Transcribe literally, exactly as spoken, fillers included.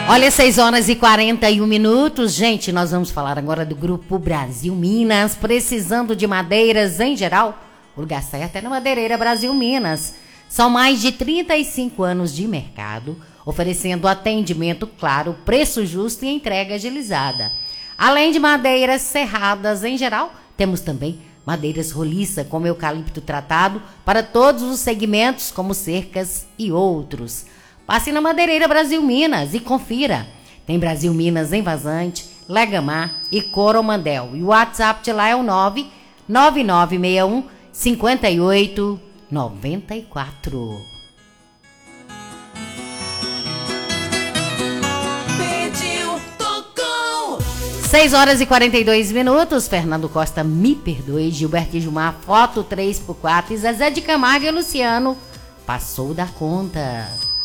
Olha, seis horas e quarenta e um minutos. Gente, nós vamos falar agora do Grupo Brasil Minas. Precisando de madeiras em geral? O lugar certo é na Madeireira Brasil Minas. São mais de trinta e cinco anos de mercado, oferecendo atendimento claro, preço justo e entrega agilizada. Além de madeiras serradas em geral, temos também madeiras roliça, como eucalipto tratado, para todos os segmentos, como cercas e outros. Passe na Madeireira Brasil Minas e confira. Tem Brasil Minas em Vazante, Legamar e Coromandel. E o WhatsApp de lá é o nove nove nove seis um cinco oito nove quatro. Pediu, tocou. seis horas e quarenta e dois minutos. Fernando Costa, me perdoe. Gilberto e Gilmar, foto três por quatro. E Zezé de Camargo e Luciano, passou da conta.